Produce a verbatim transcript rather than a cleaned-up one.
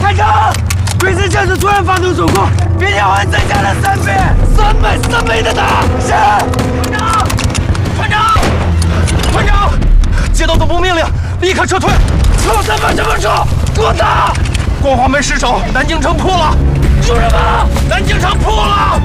排长，鬼子这次突然发动总攻，兵力好像增加了三倍，三倍，三倍的打！是。团长，团长，团长，接到总部命令，立刻撤退！撤三百什么撤？给我打！光华门失守，南京城破了！兄人们，南京城破了！